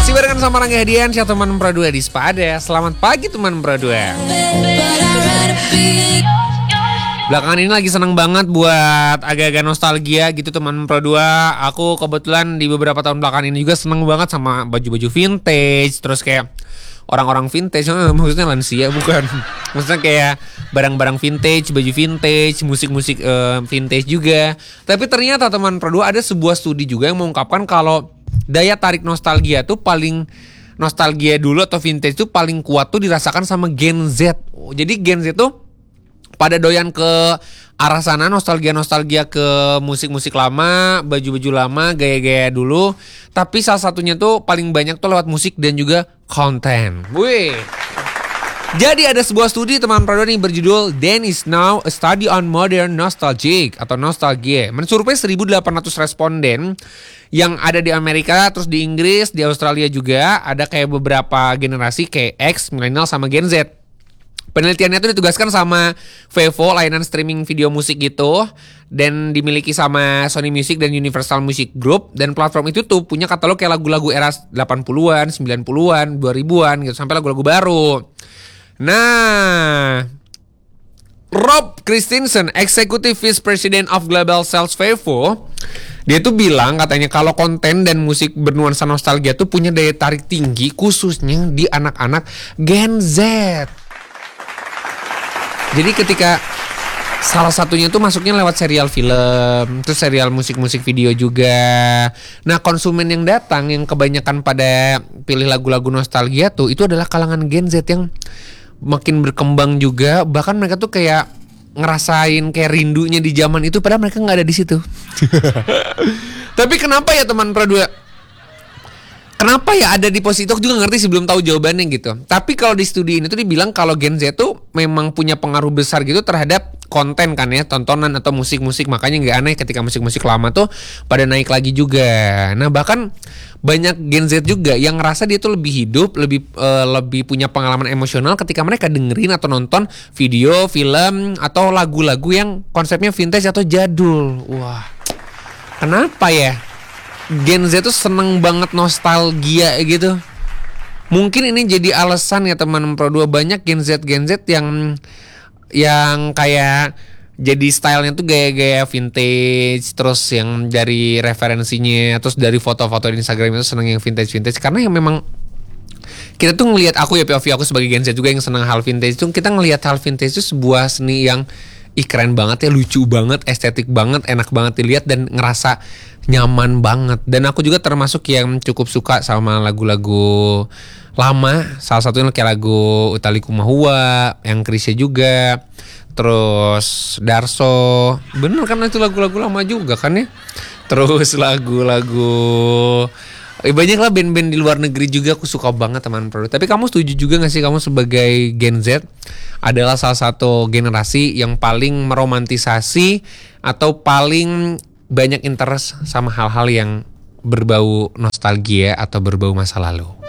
Masih barengan sama Rangga Hadiansyah, teman Pro 2 di Spada. Selamat pagi teman Pro 2. Belakangan ini lagi seneng banget buat agak-agak nostalgia gitu teman Pro 2. Aku kebetulan di beberapa tahun belakangan ini juga seneng banget sama baju-baju vintage. Terus kayak orang-orang vintage, maksudnya lansia bukan. Maksudnya kayak barang-barang vintage, baju vintage, musik-musik vintage juga. Tapi ternyata teman Pro 2 ada sebuah studi juga yang mengungkapkan kalau daya tarik nostalgia tuh paling nostalgia dulu atau vintage tuh paling kuat tuh dirasakan sama Gen Z. Jadi Gen Z tuh pada doyan ke arah sana, nostalgia ke musik-musik lama, baju-baju lama, gaya-gaya dulu. Tapi salah satunya tuh paling banyak tuh lewat musik dan juga konten. Wih. Jadi ada sebuah studi teman Pro 2 nih berjudul Then is Now a Study on Modern Nostalgic atau Nostalgia. Mensurvei 1.800 responden yang ada di Amerika, terus di Inggris, di Australia juga. Ada kayak beberapa generasi kayak X, milenial sama Gen Z. Penelitiannya itu ditugaskan sama Vevo, layanan streaming video musik gitu, dan dimiliki sama Sony Music dan Universal Music Group. Dan platform itu tuh punya katalog kayak lagu-lagu era 80-an, 90-an, 2000-an gitu, sampai lagu-lagu baru. Nah, Rob Christensen, Executive Vice President of Global Sales Vevo, dia tuh bilang katanya kalau konten dan musik bernuansa nostalgia tuh punya daya tarik tinggi khususnya di anak-anak Gen Z. Jadi ketika salah satunya tuh masuknya lewat serial film, terus serial musik-musik video juga. Nah, konsumen yang datang yang kebanyakan pada pilih lagu-lagu nostalgia tuh itu adalah kalangan Gen Z yang makin berkembang juga. Bahkan mereka tuh kayak ngerasain kayak rindunya di zaman itu padahal mereka nggak ada di situ. Tapi kenapa ya teman Pro 2? Kenapa ya ada di posisi itu? Aku juga ngerti sih, belum tahu jawabannya gitu. Tapi kalau di studi ini tuh dibilang kalau Gen Z tuh memang punya pengaruh besar gitu terhadap konten kan ya, tontonan atau musik-musik. Makanya nggak aneh ketika musik-musik lama tuh pada naik lagi juga. Nah, bahkan banyak Gen Z juga yang ngerasa dia tuh lebih hidup, lebih punya pengalaman emosional ketika mereka dengerin atau nonton video, film atau lagu-lagu yang konsepnya vintage atau jadul. Wah, kenapa ya Gen Z tuh seneng banget nostalgia gitu? Mungkin ini jadi alasan ya teman Pro 2, banyak Gen Z yang kayak jadi stylenya tuh gaya-gaya vintage, terus yang dari referensinya, terus dari foto-foto di Instagram itu seneng yang vintage karena yang memang kita tuh ngelihat, aku ya POV aku sebagai Gen Z juga yang seneng hal vintage tuh, kita ngelihat hal vintage itu sebuah seni yang keren banget ya, lucu banget, estetik banget, enak banget dilihat dan ngerasa nyaman banget. Dan aku juga termasuk yang cukup suka sama lagu-lagu lama. Salah satunya kayak lagu Utha Likumahua, yang Chrisye juga, terus Darso. Bener kan itu lagu-lagu lama juga kan ya. Terus lagu-lagu banyak lah band-band di luar negeri juga aku suka banget teman Pro. Tapi kamu setuju juga gak sih kamu sebagai Gen Z adalah salah satu generasi yang paling meromantisasi atau paling banyak interest sama hal-hal yang berbau nostalgia atau berbau masa lalu?